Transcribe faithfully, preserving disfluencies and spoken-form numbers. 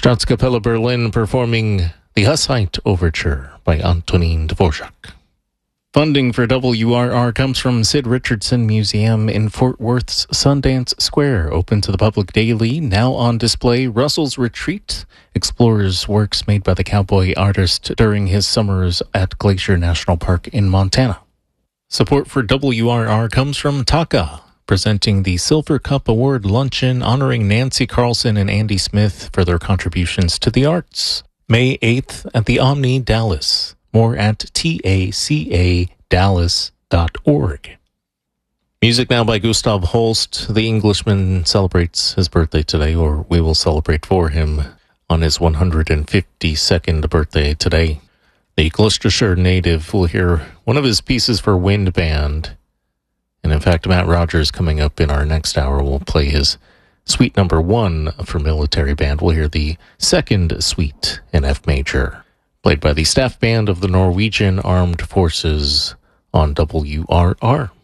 Staatskapelle Berlin performing the Hussite Overture by Antonin Dvorak. Funding for W R R comes from Sid Richardson Museum in Fort Worth's Sundance Square, open to the public daily. Now on display, Russell's Retreat explores works made by the cowboy artist during his summers at Glacier National Park in Montana. Support for W R R comes from Taka, presenting the Silver Cup Award Luncheon honoring Nancy Carlson and Andy Smith for their contributions to the arts. May eighth at the Omni Dallas. More at taca dallas dot org. Music now by Gustav Holst. The Englishman celebrates his birthday today, or we will celebrate for him on his one hundred fifty-second birthday today. The Gloucestershire native will hear one of his pieces for wind band. And in fact, Matt Rogers, coming up in our next hour, will play his suite number one for military band. We'll hear the second suite in F major, played by the staff band of the Norwegian Armed Forces on W R R.